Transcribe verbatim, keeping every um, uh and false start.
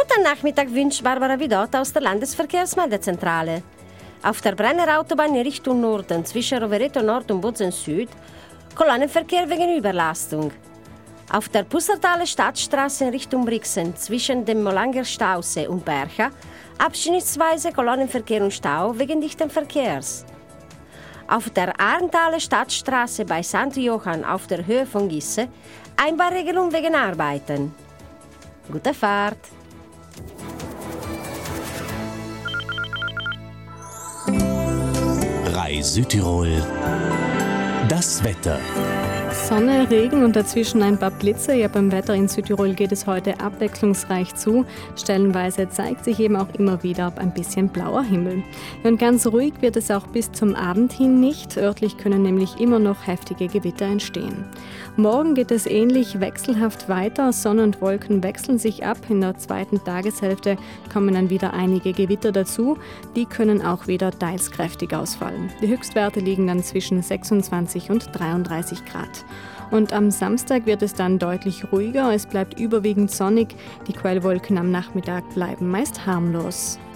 Guten Nachmittag wünscht Barbara Vidot aus der Landesverkehrsmeldezentrale. Auf der Brenner Autobahn in Richtung Norden zwischen Rovereto Nord und Bozen Süd Kolonnenverkehr wegen Überlastung. Auf der Pussertaler Stadtstraße in Richtung Brixen zwischen dem Molanger Stausee und Bercha abschnittsweise Kolonnenverkehr und Stau wegen dichten Verkehrs. Auf der Arnthaler Stadtstraße bei Sankt Johann auf der Höhe von Gisse Einbahnregelung wegen Arbeiten. Gute Fahrt! Rai Südtirol. Das Wetter. Sonne, Regen und dazwischen ein paar Blitze. Ja, beim Wetter in Südtirol geht es heute abwechslungsreich zu. Stellenweise zeigt sich eben auch immer wieder ein bisschen blauer Himmel. Und ganz ruhig wird es auch bis zum Abend hin nicht. Örtlich können nämlich immer noch heftige Gewitter entstehen. Morgen geht es ähnlich wechselhaft weiter. Sonne und Wolken wechseln sich ab. In der zweiten Tageshälfte kommen dann wieder einige Gewitter dazu. Die können auch wieder teils kräftig ausfallen. Die Höchstwerte liegen dann zwischen sechsundzwanzig und dreiunddreißig Grad. Und am Samstag wird es dann deutlich ruhiger. Es bleibt überwiegend sonnig. Die Quellwolken am Nachmittag bleiben meist harmlos.